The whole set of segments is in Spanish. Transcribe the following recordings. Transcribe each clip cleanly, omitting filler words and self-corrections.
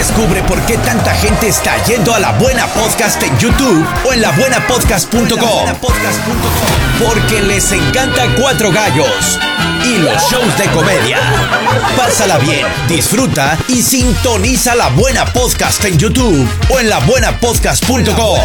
Descubre por qué tanta gente está yendo a La Buena Podcast en YouTube o en labuenapodcast.com. Porque les encanta Cuatro Gallos y los shows de comedia. Pásala bien, disfruta y sintoniza La Buena Podcast en YouTube o en labuenapodcast.com.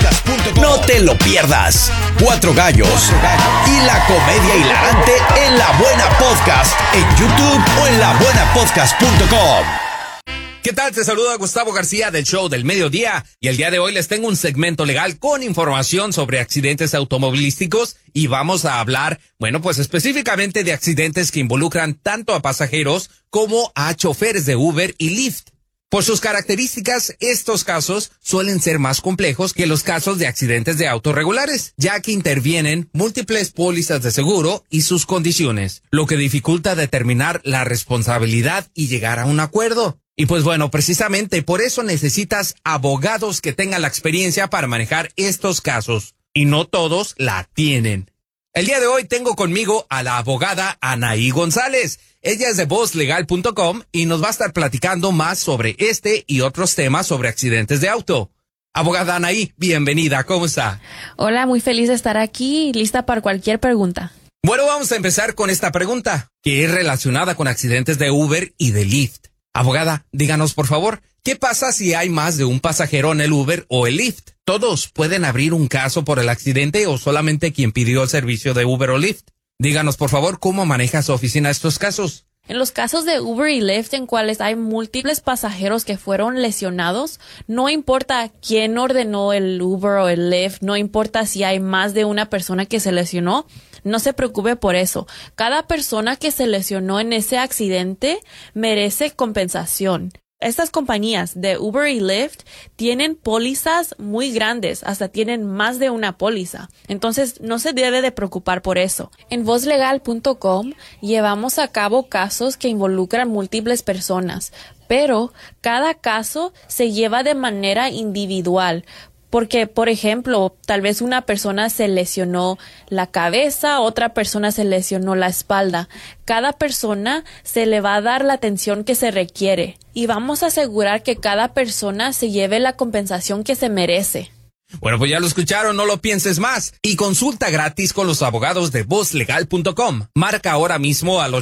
No te lo pierdas. Cuatro Gallos y la comedia hilarante en La Buena Podcast en YouTube o en labuenapodcast.com. ¿Qué tal? Te saluda Gustavo García del Show del Mediodía y el día de hoy les tengo un segmento legal con información sobre accidentes automovilísticos y vamos a hablar, pues específicamente de accidentes que involucran tanto a pasajeros como a choferes de Uber y Lyft. Por sus características, estos casos suelen ser más complejos que los casos de accidentes de autos regulares, ya que intervienen múltiples pólizas de seguro y sus condiciones, lo que dificulta determinar la responsabilidad y llegar a un acuerdo. Y precisamente por eso necesitas abogados que tengan la experiencia para manejar estos casos. Y no todos la tienen. El día de hoy tengo conmigo a la abogada Anaí González. Ella es de VozLegal.com y nos va a estar platicando más sobre este y otros temas sobre accidentes de auto. Abogada Anaí, bienvenida, ¿cómo está? Hola, muy feliz de estar aquí y lista para cualquier pregunta. Bueno, vamos a empezar con esta pregunta, que es relacionada con accidentes de Uber y de Lyft. Abogada, díganos por favor, ¿qué pasa si hay más de un pasajero en el Uber o el Lyft? ¿Todos pueden abrir un caso por el accidente o solamente quien pidió el servicio de Uber o Lyft? Díganos por favor, ¿cómo maneja su oficina estos casos? En los casos de Uber y Lyft en cuales hay múltiples pasajeros que fueron lesionados, no importa quién ordenó el Uber o el Lyft, no importa si hay más de una persona que se lesionó, no se preocupe por eso. Cada persona que se lesionó en ese accidente merece compensación. Estas compañías de Uber y Lyft tienen pólizas muy grandes, hasta tienen más de una póliza. Entonces, no se debe de preocupar por eso. En VozLegal.com llevamos a cabo casos que involucran múltiples personas, pero cada caso se lleva de manera individual. Porque, por ejemplo, tal vez una persona se lesionó la cabeza, otra persona se lesionó la espalda. Cada persona se le va a dar la atención que se requiere y vamos a asegurar que cada persona se lleve la compensación que se merece. Bueno, pues ya lo escucharon, no lo pienses más. Y consulta gratis con los abogados de VozLegal.com. Marca ahora mismo al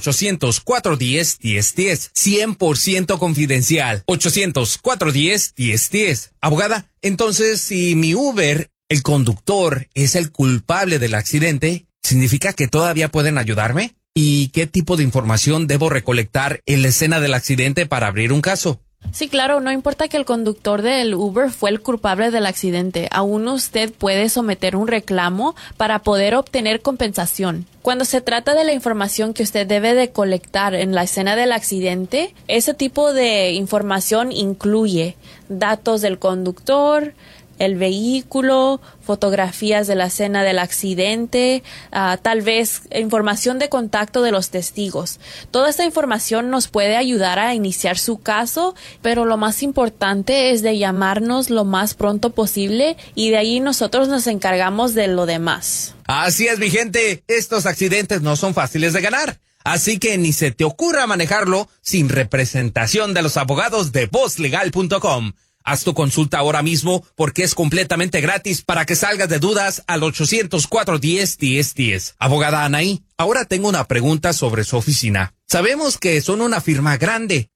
800-410-1010. 100% confidencial. 800-410-1010. Abogada, entonces, si mi Uber, el conductor, es el culpable del accidente, ¿significa que todavía pueden ayudarme? ¿Y qué tipo de información debo recolectar en la escena del accidente para abrir un caso? Sí, claro, no importa que el conductor del Uber fue el culpable del accidente, aún usted puede someter un reclamo para poder obtener compensación. Cuando se trata de la información que usted debe de colectar en la escena del accidente, ese tipo de información incluye datos del conductor, el vehículo, fotografías de la escena del accidente, tal vez información de contacto de los testigos. Toda esta información nos puede ayudar a iniciar su caso, pero lo más importante es de llamarnos lo más pronto posible y de ahí nosotros nos encargamos de lo demás. Así es, mi gente, estos accidentes no son fáciles de ganar. Así que ni se te ocurra manejarlo sin representación de los abogados de VozLegal.com. Haz tu consulta ahora mismo porque es completamente gratis para que salgas de dudas al 800-410-1010. Abogada Anaí, ahora tengo una pregunta sobre su oficina. Sabemos que son una firma grande,